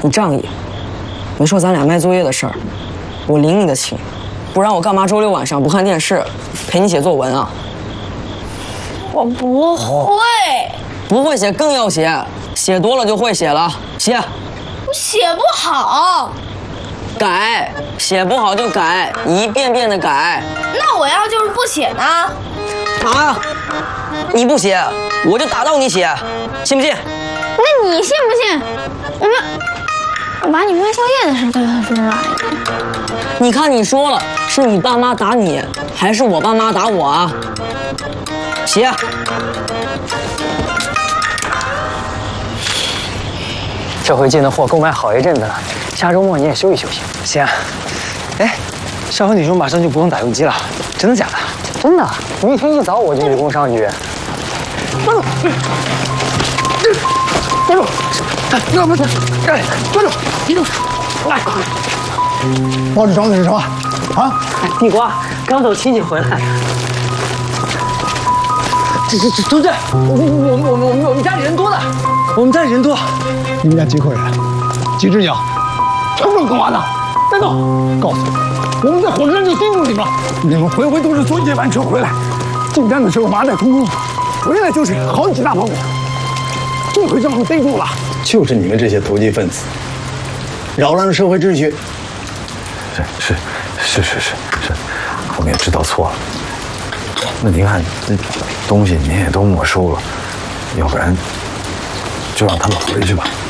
你仗义，没说咱俩卖作业的事儿，我领你的情，不然我干嘛周六晚上不看电视陪你写作文啊？ 我不会， 不会写更要写，写多了就会写了。写， 我写不好。 改，写不好就改，一遍遍的改。 那我要就是不写呢？ 啊！你不写，我就打到你写，信不信？ 那你信不信？我把你卖宵夜的事对他说了。 你看你说了，是你爸妈打你，还是我爸妈打我啊？写。 这回进的货够卖好一阵子了，下周末你也休息休息。行。哎，上回你说马上就不用打游击了，真的假的？真的，明天一早我就去工商局。关住！关住！要不是，哎，关住！别动！来， 报纸上的是什么？啊？ 地瓜刚走亲戚回来。同志，我们家里人多的，我们家里人多。 你们家几口人？几只鸟？什么时候干嘛呢？站住！告诉你，我们在火车站就盯住你们了。你们回回都是坐夜班车回来，进站的时候麻袋空空，回来就是好几大包裹。这回让我们逮住了。 就是你们这些投机分子，扰乱了社会秩序。是，我们也知道错了。那您看，这东西您也都没收了，要不然就让他们回去吧。